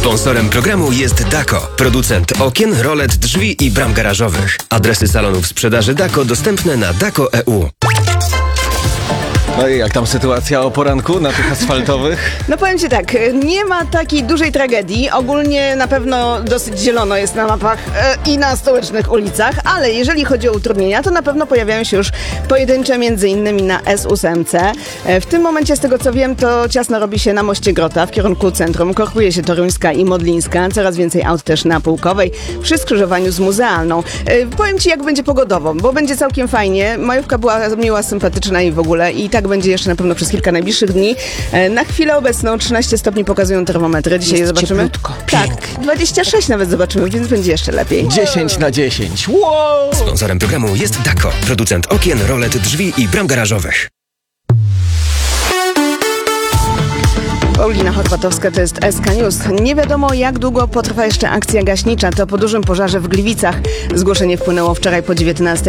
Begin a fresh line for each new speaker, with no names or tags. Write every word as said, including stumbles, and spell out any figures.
Sponsorem programu jest Dako, producent okien, rolet, drzwi i bram garażowych. Adresy salonów sprzedaży Dako dostępne na dako kropka e u.
No i jak tam sytuacja o poranku na tych asfaltowych?
No powiem Ci tak, nie ma takiej dużej tragedii. Ogólnie na pewno dosyć zielono jest na mapach e, i na stołecznych ulicach, ale jeżeli chodzi o utrudnienia, to na pewno pojawiają się już pojedyncze, między innymi na S osiem C. E, w tym momencie, z tego co wiem, to ciasno robi się na moście Grota w kierunku centrum. Korkuje się Toruńska i Modlińska. Coraz więcej aut też na Pułkowej przy skrzyżowaniu z Muzealną. E, powiem Ci, jak będzie pogodowo, bo będzie całkiem fajnie. Majówka była miła, sympatyczna i w ogóle i tak będzie jeszcze na pewno przez kilka najbliższych dni. E, na chwilę obecną trzynaście stopni pokazują termometry. Dzisiaj je zobaczymy.
Cieplutko.
Tak, dwadzieścia sześć nawet zobaczymy, więc będzie jeszcze lepiej.
dziesięć na dziesięć. Wow!
Sponsorem programu jest Dako, producent okien, rolet, drzwi i bram garażowych.
Paulina Chorwatowska, to jest S K News. Nie wiadomo, jak długo potrwa jeszcze akcja gaśnicza. To po dużym pożarze w Gliwicach. Zgłoszenie wpłynęło wczoraj po dziewiętnastej.